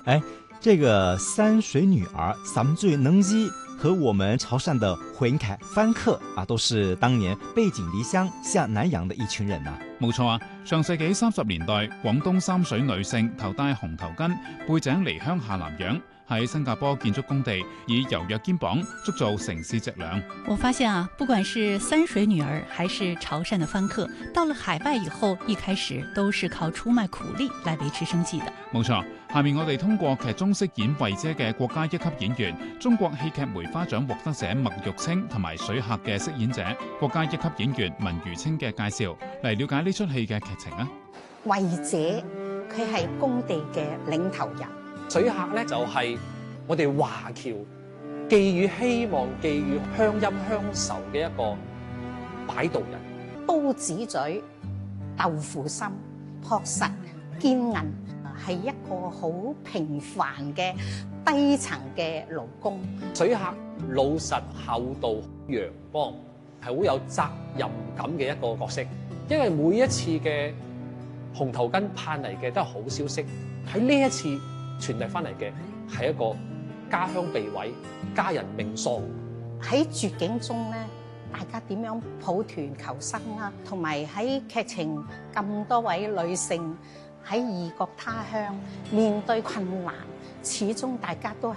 哎，这个山水女儿三最能记和我们潮汕的回凯番客啊，都是當年背井離鄉下南洋的一群人啊。 冇錯啊！上世紀30年代，廣東三水女性頭戴紅頭巾，背井離鄉下南洋，喺新加坡建築工地以柔弱肩膀築造城市脊梁。 我發現啊，不管是三水女兒還是潮汕的番客，到了海外以後，一開始都是靠出賣苦力來維持生計的。 冇錯，下面我哋通過劇中飾演慧姐嘅國家一級演員、中國戲劇梅花獎獲得者麥玉清同埋水客嘅飾演者、國家一級演員文如清嘅介紹，嚟了解呢出戲嘅劇情啊。 慧姐佢係工地嘅領頭人， 水客咧就係我哋華僑寄予希望、寄予鄉音鄉愁嘅一個擺渡人。 刀子嘴、豆腐心、樸實堅韌，係一個好平凡嘅低層嘅勞工。 水客老實厚道、陽光，係好有責任感嘅一個角色。因為每一次嘅紅頭巾盼嚟嘅都係好消息，喺呢一次傳遞翻嚟嘅係一個家鄉被毀、家人命喪。喺絕境中咧，大家點樣抱團求生啦？同埋喺劇情咁多位女性喺異國他鄉面對困難，始終大家都